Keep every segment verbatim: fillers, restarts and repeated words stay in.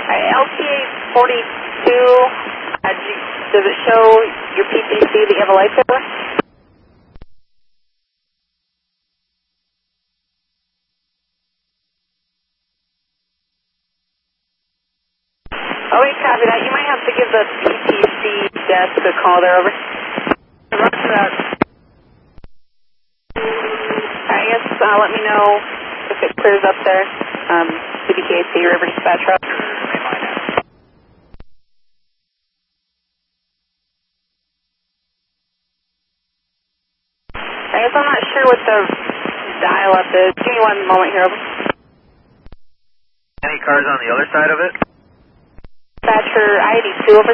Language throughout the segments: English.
Alright, L T A forty-two, uh, do you, does it show your P T C that you have a light there? Oh, wait, copy that. You might have to give the P T C desk a call there, over. Roger that. I guess uh, let me know if it clears up there. Um, C B K A C River Dispatch Route. I guess I'm not sure what the dial-up is. Give me one moment here, over. Any cars on the other side of it? Dispatcher I eighty-two, over.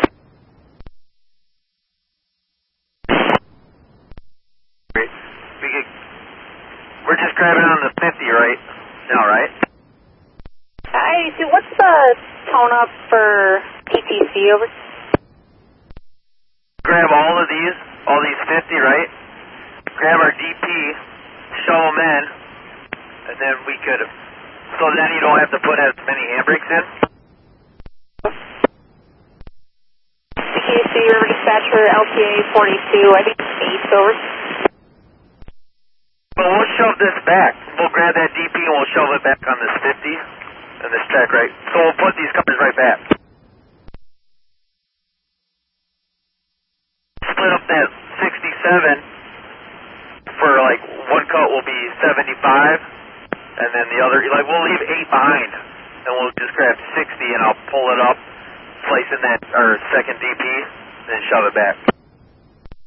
Great. We could, we're just grabbing on the fifty right now, right? I eighty-two, what's the tone up for P T C, over? Grab all of these, all these fifty, right? Grab our D P, show them in, and then we could, so then you don't have to put as many handbrakes in. C K A C River Dispatcher L T A forty-two, I think it's eight, over. But we'll shove this back. We'll grab that D P and we'll shove it back on this fifty, and this track, right? So we'll put these cars right back. Split up that sixty-seven. For like one cut will be seventy-five, and then the other, like we'll leave eight behind, and we'll just grab sixty, and I'll pull it up, place in that our second D P, then shove it back.